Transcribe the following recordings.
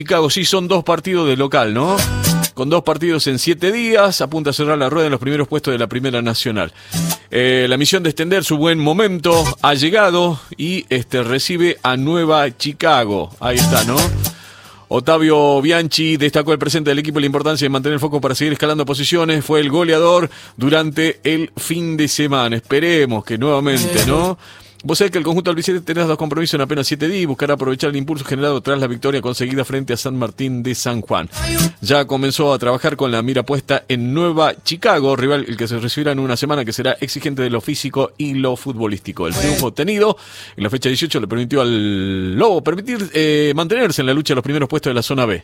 Chicago, sí, son 2 partidos de local, ¿no? Con 2 partidos en 7 días, apunta a cerrar la rueda en los primeros puestos de la Primera Nacional. La misión de extender su buen momento ha llegado y recibe a Nueva Chicago. Ahí está, ¿no? Otavio Bianchi destacó el presente del equipo y la importancia de mantener el foco para seguir escalando posiciones. Fue el goleador durante el fin de semana. Esperemos que nuevamente, ¿no? Vos sabés que el conjunto albiceleste tendrá 2 compromisos en apenas 7 días y buscará aprovechar el impulso generado tras la victoria conseguida frente a San Martín de San Juan. Ya comenzó a trabajar con la mira puesta en Nueva Chicago, rival el que se recibirá en una semana que será exigente de lo físico y lo futbolístico. El triunfo obtenido en la fecha 18 le permitió al Lobo mantenerse en la lucha de los primeros puestos de la zona B.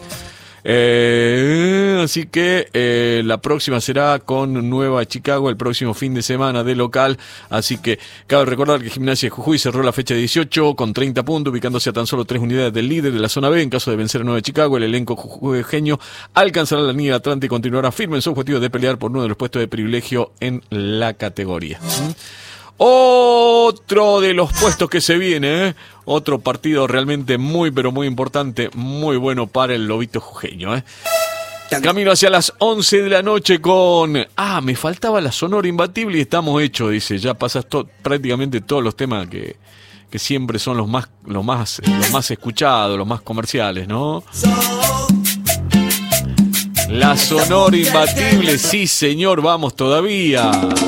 Así que la próxima será con Nueva Chicago el próximo fin de semana de local. Así que cabe recordar que Gimnasia de Jujuy cerró la fecha 18 con 30 puntos, ubicándose a tan solo 3 unidades del líder de la zona B. En caso de vencer a Nueva Chicago, el elenco jujeño alcanzará la línea atlántica y continuará firme en su objetivo de pelear por uno de los puestos de privilegio en la categoría. Otro de los puestos que se viene, otro partido realmente muy pero muy importante, muy bueno para el Lobito jujeño. Camino hacia las 11 de la noche con... me faltaba la Sonora Imbatible y estamos hechos, dice. Ya pasas prácticamente todos los temas que siempre son los más escuchados, los más comerciales, ¿no? La Sonora Imbatible, sí señor, vamos todavía.